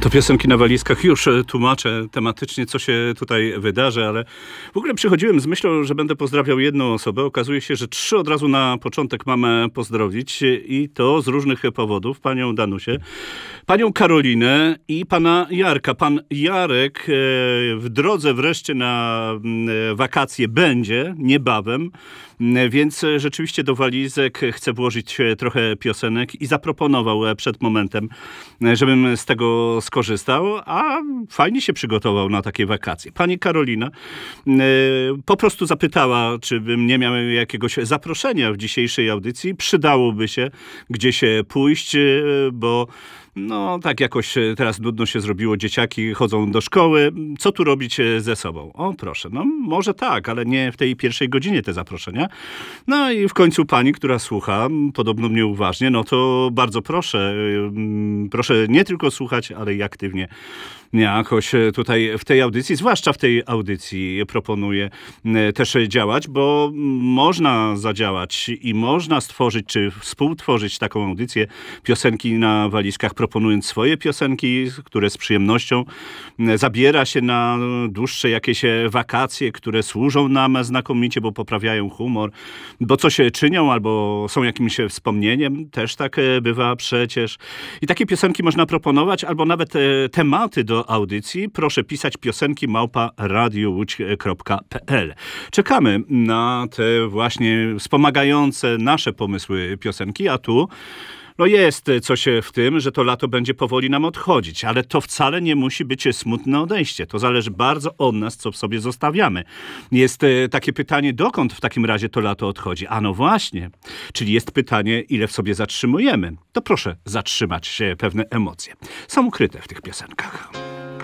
To piosenki na walizkach. Już tłumaczę tematycznie, co się tutaj wydarzy, ale w ogóle przychodziłem z myślą, że będę pozdrawiał jedną osobę. Okazuje się, że 3 od razu na początek mamy pozdrowić i to z różnych powodów. Panią Danusię, panią Karolinę i pana Jarka. Pan Jarek w drodze wreszcie na wakacje będzie niebawem, więc rzeczywiście do walizek chcę włożyć trochę piosenek i zaproponował przed momentem, żebym z tego skorzystał, a fajnie się przygotował na takie wakacje. Pani Karolina po prostu zapytała, czy bym nie miał jakiegoś zaproszenia w dzisiejszej audycji. Przydałoby się gdzieś pójść, bo no tak jakoś teraz nudno się zrobiło, dzieciaki chodzą do szkoły. Co tu robić ze sobą? O proszę, no może tak, ale nie w tej pierwszej godzinie te zaproszenia. No i w końcu pani, która słucha, podobno mnie uważnie, no to bardzo proszę, proszę nie tylko słuchać, ale i aktywnie jakoś tutaj w tej audycji, zwłaszcza w tej audycji proponuję też działać, bo można zadziałać i można stworzyć, czy współtworzyć taką audycję piosenki na walizkach, proponując swoje piosenki, które z przyjemnością zabiera się na dłuższe jakieś wakacje, które służą nam znakomicie, bo poprawiają humor, bo coś czynią albo są jakimś wspomnieniem. Też tak bywa przecież. I takie piosenki można proponować, albo nawet tematy do audycji. Proszę pisać piosenki@radiołódź.pl. Czekamy na te właśnie wspomagające nasze pomysły piosenki, a tu no jest coś w tym, że to lato będzie powoli nam odchodzić, ale to wcale nie musi być smutne odejście. To zależy bardzo od nas, co w sobie zostawiamy. Jest takie pytanie, dokąd w takim razie to lato odchodzi? A no właśnie, czyli jest pytanie, ile w sobie zatrzymujemy. To proszę zatrzymać pewne emocje. Są ukryte w tych piosenkach.